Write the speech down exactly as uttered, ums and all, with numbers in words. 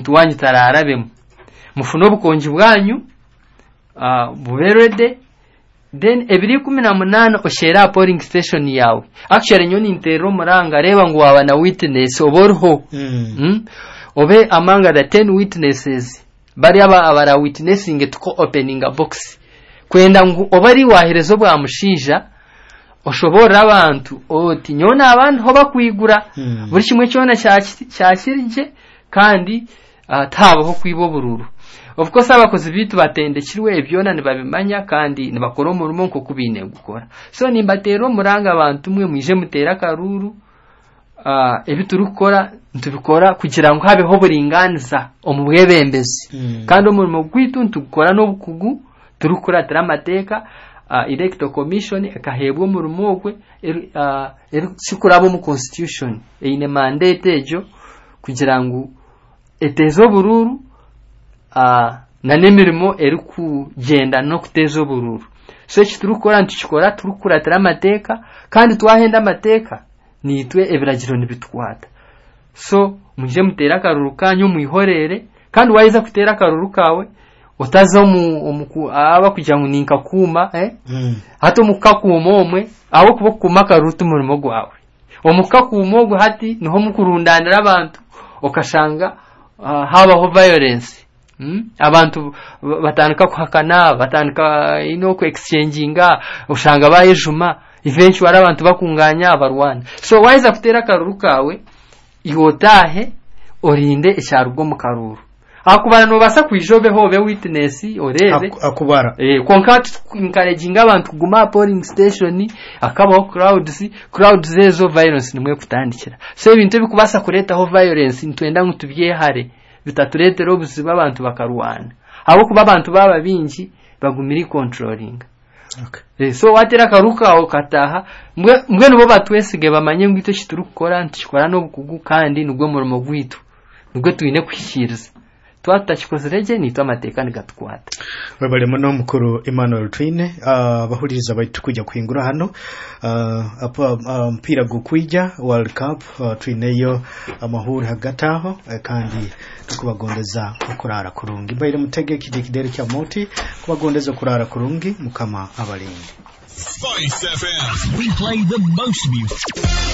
omuntu wanyu tararabemo mufuno bukonji bwanyu uh, buberede then ebiri kumi na munana oshera polling station yawe actually nyoni intero muranga reba ngo waba na witness oborho mm. mm? obe amanga the ten witnesses bari aba abara witnessing tuko opening a box kwenda ngo obari waherezo bwa mushinja oshobora abantu oti nyona abantu ho bakwigura mm. buri kimwe cyona cyakirije kandi uh, tabaho kwibo bururu of course abakozi bitu batendekirwe ebyona nibabimanya kandi nibakora umurimo nko kubine gukora so nimbatero muranga abantu mwe mwije mutera karuru uh, ebiturukora ntubikora kugira ngo habeho buringaniza omubwebembezi mm. kandi umurimo gwitu ntugukora no bukugu turukora teramateka uh, electoral commission ekahebwa umurimo ogwe uh, sikurabo mu constitution eine mandate ejo kugira ngo etezo bururu uh, na nemirimo eri kugenda no kutezo bururu so kiturukora ntukikora turukura teramateka kandi twahenda amateka nitwe ebiragiro nibitwata so muje mutera karuru kanyu muihorere kandi waiza kutera karuru kawe utazo mu aba kugira ngo ninka kuma eh mm. hato mukakuma omwe abo kubokuma karuru tumurimo gwawe omukakuma ogwe hati niho mukurundanira abantu okashanga uh, habaho violence mm? abantu batandika kuhakana batandika ino ku exchanginga ushanga bayejuma eventually abantu bakunganya abarwana so waiza kutera karuru kawe ihotahe orinde ecyarugo mu karuru akubara no basa kwijobe hobe witness oreze akubara eh konkat encouraging abantu kuguma polling station akabaho crowds crowds zezo violence nimwe kutandikira so ibintu bikubasa kureta ho violence ntwenda ngutubyehare bitaturetera obuziba abantu bakarwana abo kuba abantu baba bingi bagumiri controlling okay eh so watera karuka okataha mwe mwe nubo batwesige bamanye ngwito kiturukora ntikora no bukugu kandi nubwo murimo gwitu nubwo tuyine kwishiriza twatakikozerege nitwa amateka nigatwata babale muno mukuru Emmanuel Twine abahuriza uh, baitu kujya kwingura hano uh, apa uh, mpira gukwija World Cup uh, Twine yo amahuri hagataho uh, kandi tukubagondeza kurara kurungi bayire mutege kidikidere cya moti kubagondeza kurara kurungi mukama abalindi Spice F M we play the most music